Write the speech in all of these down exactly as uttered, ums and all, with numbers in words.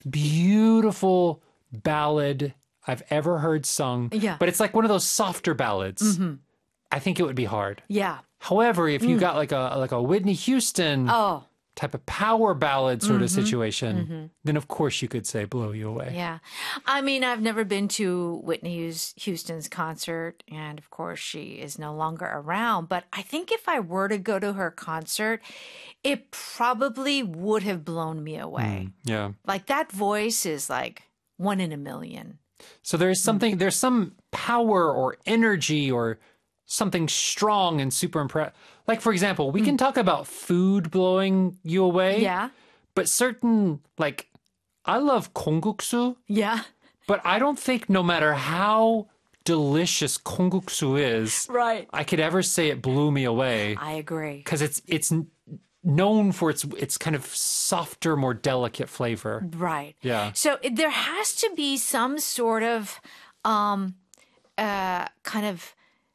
beautiful ballad I've ever heard sung. Yeah. But it's like one of those softer ballads. Mm-hmm. I think it would be hard. Yeah. However, if you got like a like a Whitney Houston Oh. type of power ballad sort of Mm-hmm. situation, Mm-hmm. then of course you could say Blow You Away. Yeah. I mean, I've never been to Whitney Hous- Houston's concert, and of course, she is no longer around. But I think if I were to go to her concert, it probably would have blown me away. Mm, yeah. Like, that voice is like one in a million. So there's something, there's some power or energy or something strong and super impressive. Like, for example, we can talk about food blowing you away. Yeah. But certain, like, I love kongguksu, Yeah. but I don't think no matter how delicious kongguksu is, Right. I could ever say it blew me away. I agree. Because it's it's n- known for its its kind of softer, more delicate flavor. Right. Yeah. So it- there has to be some sort of um, uh, kind of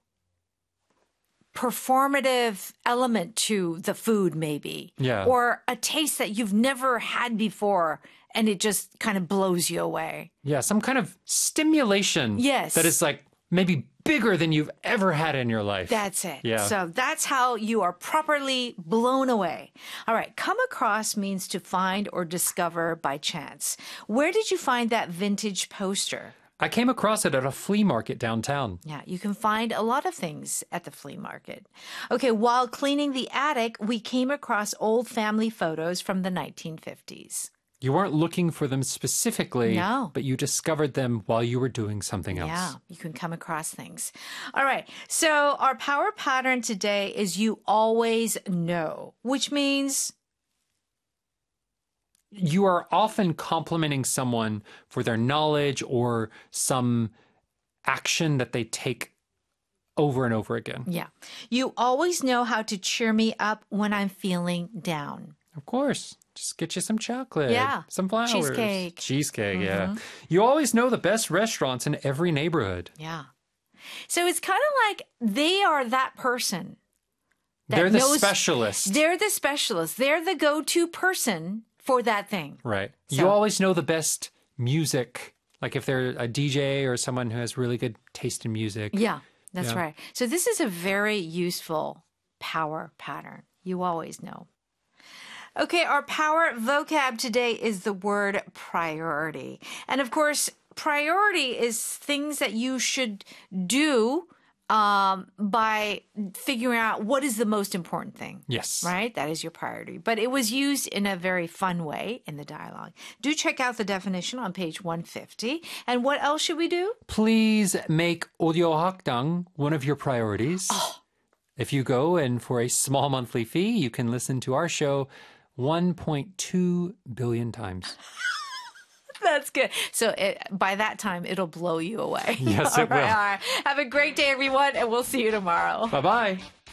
performative element to the food, maybe. Yeah. Or a taste that you've never had before, and it just kind of blows you away. Yeah, some kind of stimulation. Yes. That is like maybe bigger than you've ever had in your life. That's it. Yeah. So that's how you are properly blown away. All right. Come across means to find or discover by chance. Where did you find that vintage poster? I came across it at a flea market downtown. Yeah, you can find a lot of things at the flea market. Okay, while cleaning the attic, we came across old family photos from the nineteen fifties. You weren't looking for them specifically, No. but you discovered them while you were doing something else. Yeah, you can come across things. All right, so our power pattern today is you always know, which means You are often complimenting someone for their knowledge or some action that they take over and over again. yeah, you always know how to cheer me up when I'm feeling down. Of course. Just get you some chocolate. Yeah. Some flowers. Cheesecake. Cheesecake, yeah. You always know the best restaurants in every neighborhood. Yeah. So it's kind of like they are that person. that They're the knows- specialist. They're the specialist. They're the go-to person for that thing. Right. You So- always know the best music. Like if they're a D J or someone who has really good taste in music. Yeah, that's Yeah. right. So this is a very useful power pattern. You always know. Okay, our power vocab today is the word priority. And of course, priority is things that you should do um, by figuring out what is the most important thing. Yes. Right? That is your priority. But it was used in a very fun way in the dialogue. Do check out the definition on page one fifty. And what else should we do? Please make audio hakdang one of your priorities. Oh. If you go and for a small monthly fee, you can listen to our show one point two billion times. That's good. So it, by that time, it'll blow you away. Yes, All it right, will. all right. Have a great day, everyone, and we'll see you tomorrow. Bye-bye.